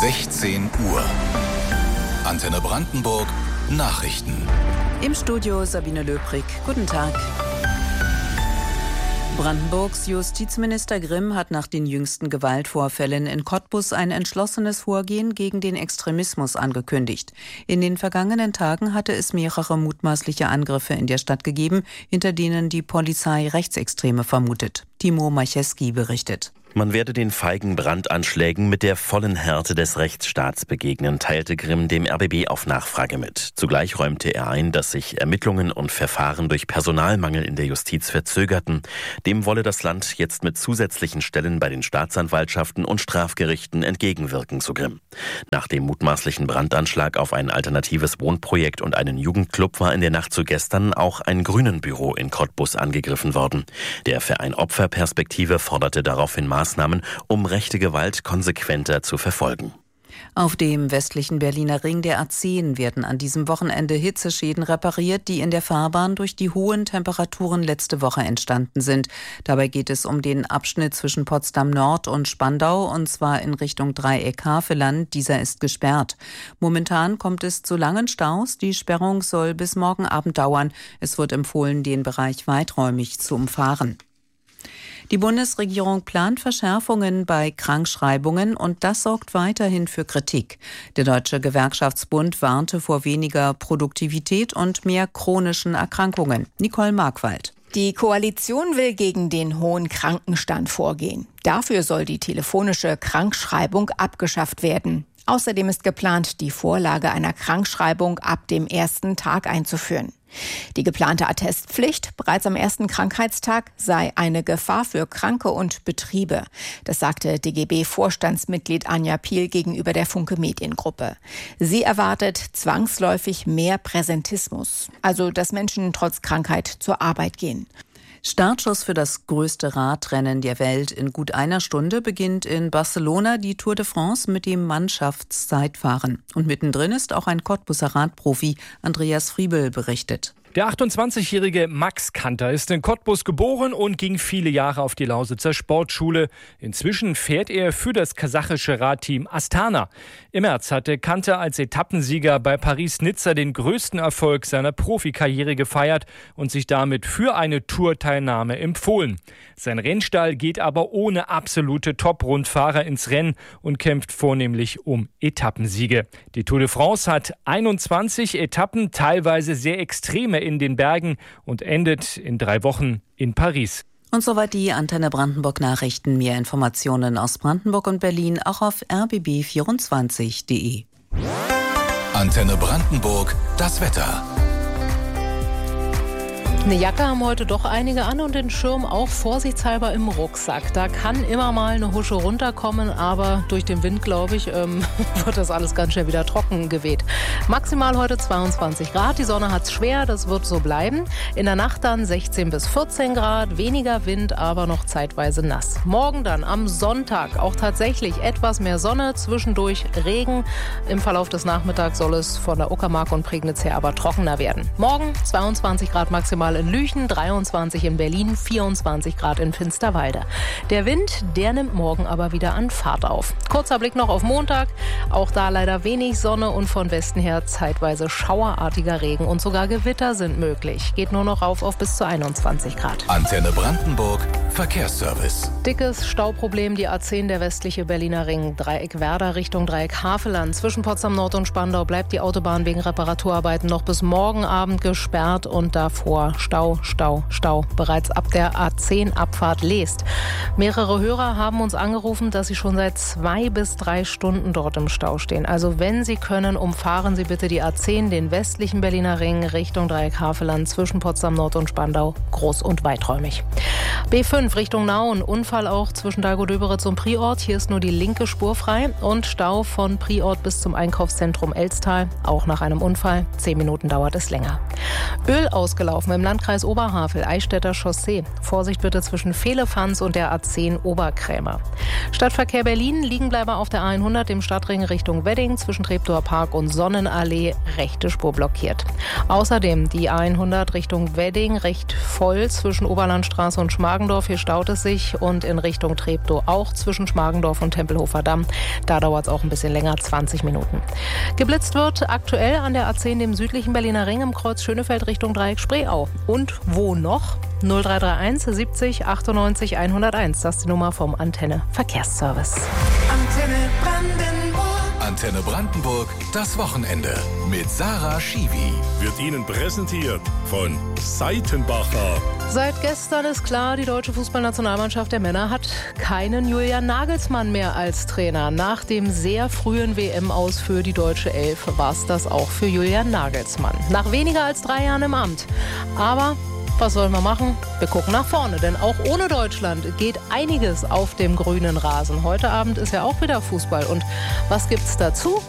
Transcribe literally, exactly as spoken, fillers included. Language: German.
sechzehn Uhr. Antenne Brandenburg Nachrichten. Im Studio Sabine Löbrig. Guten Tag. Brandenburgs Justizminister Grimm hat nach den jüngsten Gewaltvorfällen in Cottbus ein entschlossenes Vorgehen gegen den Extremismus angekündigt. In den vergangenen Tagen hatte es mehrere mutmaßliche Angriffe in der Stadt gegeben, hinter denen die Polizei Rechtsextreme vermutet. Timo Macheski berichtet. Man werde den feigen Brandanschlägen mit der vollen Härte des Rechtsstaats begegnen, teilte Grimm dem R B B auf Nachfrage mit. Zugleich räumte er ein, dass sich Ermittlungen und Verfahren durch Personalmangel in der Justiz verzögerten. Dem wolle das Land jetzt mit zusätzlichen Stellen bei den Staatsanwaltschaften und Strafgerichten entgegenwirken, so Grimm. Nach dem mutmaßlichen Brandanschlag auf ein alternatives Wohnprojekt und einen Jugendclub war in der Nacht zu gestern auch ein Grünenbüro in Cottbus angegriffen worden. Der Verein Opferperspektive forderte daraufhin Maßnahmen, um rechte Gewalt konsequenter zu verfolgen. Auf dem westlichen Berliner Ring der A zehn werden an diesem Wochenende Hitzeschäden repariert, die in der Fahrbahn durch die hohen Temperaturen letzte Woche entstanden sind. Dabei geht es um den Abschnitt zwischen Potsdam Nord und Spandau, und zwar in Richtung Dreieck Havelland. Dieser ist gesperrt. Momentan kommt es zu langen Staus. Die Sperrung soll bis morgen Abend dauern. Es wird empfohlen, den Bereich weiträumig zu umfahren. Die Bundesregierung plant Verschärfungen bei Krankschreibungen, und das sorgt weiterhin für Kritik. Der Deutsche Gewerkschaftsbund warnte vor weniger Produktivität und mehr chronischen Erkrankungen. Nicole Markwald. Die Koalition will gegen den hohen Krankenstand vorgehen. Dafür soll die telefonische Krankschreibung abgeschafft werden. Außerdem ist geplant, die Vorlage einer Krankschreibung ab dem ersten Tag einzuführen. Die geplante Attestpflicht bereits am ersten Krankheitstag sei eine Gefahr für Kranke und Betriebe. Das sagte D G B-Vorstandsmitglied Anja Piel gegenüber der Funke Mediengruppe. Sie erwartet zwangsläufig mehr Präsentismus, also dass Menschen trotz Krankheit zur Arbeit gehen. Startschuss für das größte Radrennen der Welt in gut einer Stunde beginnt in Barcelona die Tour de France mit dem Mannschaftszeitfahren. Und mittendrin ist auch ein Cottbuser Radprofi. Andreas Friebel berichtet. Der achtundzwanzigjährige Max Kanter ist in Cottbus geboren und ging viele Jahre auf die Lausitzer Sportschule. Inzwischen fährt er für das kasachische Radteam Astana. Im März hatte Kanter als Etappensieger bei Paris-Nizza den größten Erfolg seiner Profikarriere gefeiert und sich damit für eine Tourteilnahme empfohlen. Sein Rennstall geht aber ohne absolute Top-Rundfahrer ins Rennen und kämpft vornehmlich um Etappensiege. Die Tour de France hat einundzwanzig Etappen, teilweise sehr extreme in den Bergen, und endet in drei Wochen in Paris. Und soweit die Antenne Brandenburg Nachrichten. Mehr Informationen aus Brandenburg und Berlin auch auf r b b vierundzwanzig punkt d e. Antenne Brandenburg, das Wetter. Eine Jacke haben heute doch einige an und den Schirm auch vorsichtshalber im Rucksack. Da kann immer mal eine Husche runterkommen, aber durch den Wind, glaube ich, ähm, wird das alles ganz schnell wieder trocken geweht. Maximal heute zweiundzwanzig Grad, die Sonne hat's schwer, das wird so bleiben. In der Nacht dann sechzehn bis vierzehn Grad, weniger Wind, aber noch zeitweise nass. Morgen dann am Sonntag auch tatsächlich etwas mehr Sonne, zwischendurch Regen. Im Verlauf des Nachmittags soll es von der Uckermark und Prignitz her aber trockener werden. Morgen zweiundzwanzig Grad maximal in Lüchen, dreiundzwanzig in Berlin, vierundzwanzig Grad in Finsterwalde. Der Wind, der nimmt morgen aber wieder an Fahrt auf. Kurzer Blick noch auf Montag. Auch da leider wenig Sonne und von Westen her zeitweise schauerartiger Regen und sogar Gewitter sind möglich. Geht nur noch rauf auf bis zu einundzwanzig Grad. Antenne Brandenburg, Verkehrsservice. Dickes Stauproblem, die A zehn, der westliche Berliner Ring. Dreieck Werder Richtung Dreieck Havelland. Zwischen Potsdam Nord und Spandau bleibt die Autobahn wegen Reparaturarbeiten noch bis morgen Abend gesperrt und davor Stau, Stau, Stau. Bereits ab der A zehn Abfahrt Leest. Mehrere Hörer haben uns angerufen, dass sie schon seit zwei bis drei Stunden dort im Stau stehen. Also wenn Sie können, umfahren Sie bitte die A zehn, den westlichen Berliner Ring Richtung Dreieck Havelland zwischen Potsdam Nord und Spandau, groß und weiträumig. B fünf Richtung Nauen, Unfall auch zwischen Dago-Döberitz und Priort. Hier ist nur die linke Spur frei und Stau von Priort bis zum Einkaufszentrum Elstal, auch nach einem Unfall. Zehn Minuten dauert es länger. Öl ausgelaufen im Landkreis Oberhavel, Eichstätter Chaussee. Vorsicht bitte zwischen Vehlefanz und der A zehn Oberkrämer. Stadtverkehr Berlin, Liegenbleiber auf der A hundert im Stadtring Richtung Wedding zwischen Treptower Park und Sonnenallee, rechte Spur blockiert. Außerdem die A hundert Richtung Wedding recht voll zwischen Oberlandstraße und Schmargendorf. Hier staut es sich und in Richtung Treptow auch zwischen Schmargendorf und Tempelhofer Damm. Da dauert es auch ein bisschen länger, zwanzig Minuten. Geblitzt wird aktuell an der A zehn, dem südlichen Berliner Ring im Kreuz Schönefeld Richtung Dreieck Spreeau. Und wo noch? null drei drei eins siebzig achtundneunzig hunderteins. Das ist die Nummer vom Antenne Verkehrsservice. Antenne Brandenburg. Antenne Brandenburg, das Wochenende mit Sarah Schiwi. Wird Ihnen präsentiert von Seitenbacher. Seit gestern ist klar, die deutsche Fußballnationalmannschaft der Männer hat keinen Julian Nagelsmann mehr als Trainer. Nach dem sehr frühen W M-Aus für die deutsche Elf war es das auch für Julian Nagelsmann. Nach weniger als drei Jahren im Amt. Aber was sollen wir machen? Wir gucken nach vorne, denn auch ohne Deutschland geht einiges auf dem grünen Rasen. Heute Abend ist ja auch wieder Fußball. Und was gibt's dazu?